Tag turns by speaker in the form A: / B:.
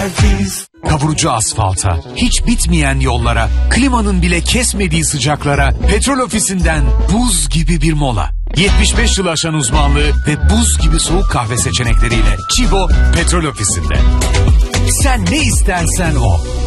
A: Tertemiz.
B: Kavurucu asfalta, hiç bitmeyen yollara, klimanın bile kesmediği sıcaklara, Petrol Ofisi'nden buz gibi bir mola. 75 yıl aşan uzmanlığı ve buz gibi soğuk kahve seçenekleriyle Chibo Petrol Ofisi'nde. Sen ne istersen o.